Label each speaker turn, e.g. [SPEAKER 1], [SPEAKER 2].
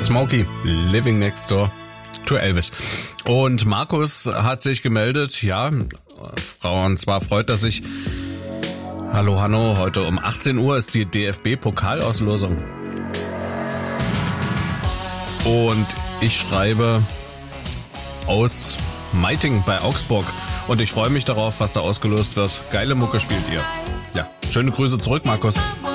[SPEAKER 1] Smokey, Living Next Door to Elvis. Und Markus hat sich gemeldet, ja, und zwar freut er sich. Hallo Hanno, heute um 18 Uhr ist die DFB-Pokalauslosung. Und ich schreibe aus Meiting bei Augsburg. Und ich freue mich darauf, was da ausgelost wird. Geile Mucke spielt ihr. Ja, schöne Grüße zurück, Markus.